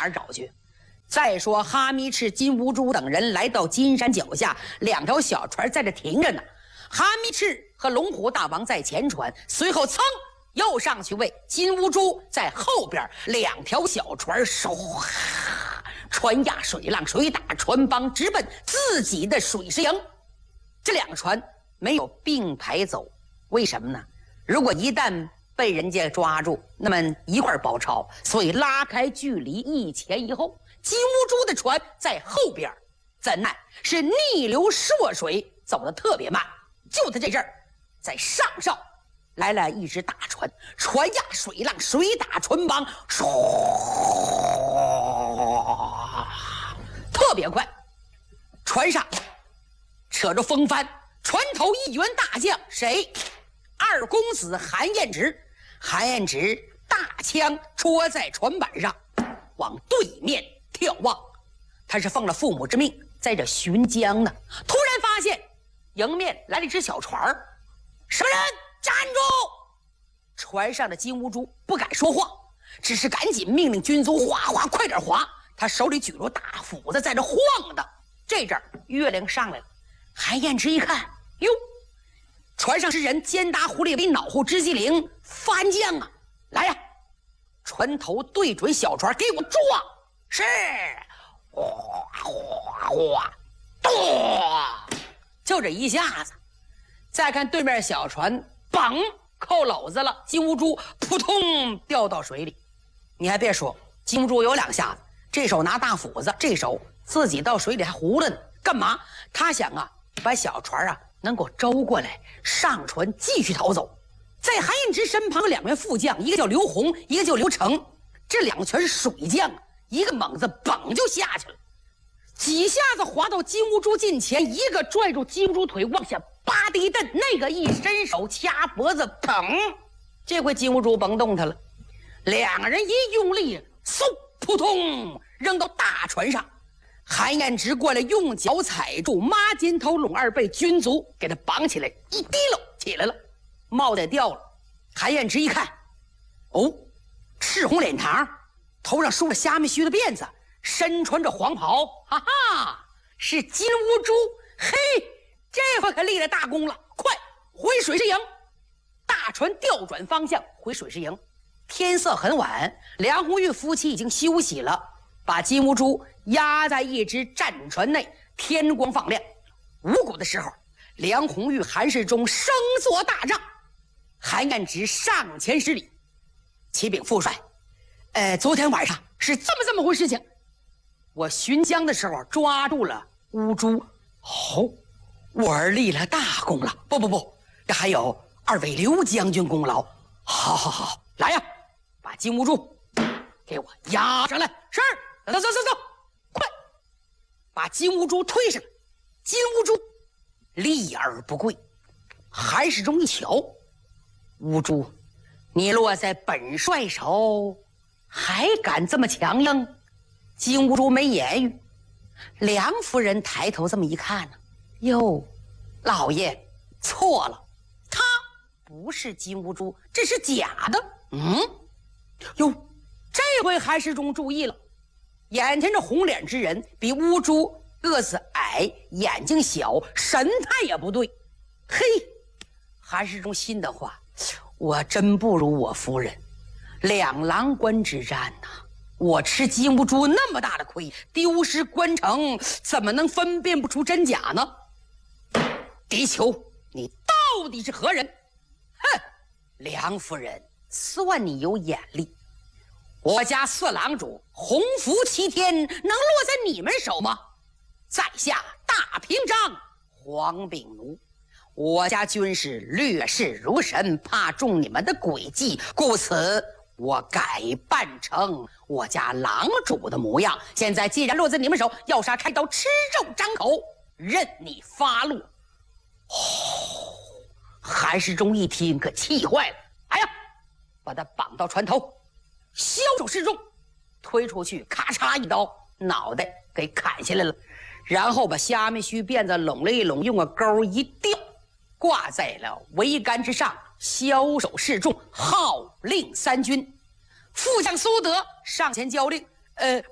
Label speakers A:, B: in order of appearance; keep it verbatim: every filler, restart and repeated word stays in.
A: 儿找去？再说哈密赤、金兀术等人来到金山脚下，两条小船在这停着呢。哈密赤和龙虎大王在前船，随后噌又上去喂。金兀术在后边，两条小船唰，船压水浪，水打船帮，直奔自己的水师营。这两个船没有并排走，为什么呢？如果一旦被人家抓住，那么一块包抄，所以拉开距离，一前一后。金兀术的船在后边，怎奈是逆流涉水，走得特别慢。就在这阵儿，在上哨来了一只大船，船压水浪，水打船帮，唰，特别快。船上扯着风帆，船头一员大将，谁？二公子韩彦直。韩彦直大枪戳在船板上，往对面眺望。他是奉了父母之命，在这巡江呢。突然发现迎面来了一只小船儿，什么人？站住！船上的金兀术不敢说话，只是赶紧命令军卒哗哗快点划。他手里举着大斧子在这晃的。这阵儿月亮上来了，韩彦直一看，哟，船上之人肩搭狐狸尾，脑后直机灵，番将啊！来呀，船头对准小船，给我撞！是，哗哗哗，咚！就这一下子。再看对面小船，嘣，扣篓子了。金兀术扑通掉到水里。你还别说，金兀术有两下子，这手拿大斧子，这手自己到水里还糊了呢。干嘛？他想啊，把小船啊能够周过来，上船继续逃走。在韩彦直身旁有两员副将，一个叫刘洪，一个叫刘成，这两个全是水将，一个猛子嘣就下去了，几下子滑到金兀术近前，一个拽住金兀术腿往下扒的一蹬，那个一伸手掐脖子，砰！这回金兀术甭动他了，两个人一用力，嗖，扑通扔到大船上。韩彦直过来用脚踩住，抹肩头拢二背，军卒给他绑起来，一提溜起来了，帽子掉了。韩彦直一看，哦，赤红脸膛，头上梳着虾米须的辫子，身穿着黄袍，哈哈，是金兀术。嘿，这回可立了大功了！快回水师营！大船调转方向回水师营。天色很晚，梁红玉夫妻已经休息了，把金兀术压在一只战船内，天光放亮。五鼓的时候，梁红玉、韩世忠升坐大帐，韩彦直上前施礼：“启禀副帅，呃，昨天晚上是这么这么回事情。我巡江的时候抓住了乌珠，哦，我儿立了大功了。不不不，这还有二位刘将军功劳。好好好，来呀，把金兀术给我押上来。是，走走走走走，快把金兀术推上来。金兀术立而不跪。韩世忠一瞧，兀术，你落在本帅手，还敢这么强硬？金兀术没言语。梁夫人抬头这么一看呢，哟，老爷错了，他不是金兀术，这是假的。嗯，哟，这回韩世忠注意了，眼前这红脸之人比兀术个子矮，眼睛小，神态也不对。嘿，韩世忠心的话，我真不如我夫人。两郎关之战呐、啊，我吃金兀术那么大的亏，丢失关城，怎么能分辨不出真假呢？狄秋，你到底是何人？哼，梁夫人，算你有眼力。我家四郎主洪福齐天，能落在你们手吗？在下大平章黄秉奴，我家军士略视如神，怕中你们的诡计，故此我改扮成我家郎主的模样。现在既然落在你们手，要杀开刀，吃肉张口，任你发落。哦，韩世忠一听可气坏了，哎呀，把他绑到船头，枭首示众，推出去，咔嚓一刀，脑袋给砍下来了。然后把虾米须辫子拢了一拢，用个钩一吊，挂在了桅杆之上，枭首示众，号令三军。副将苏德上前交令，呃，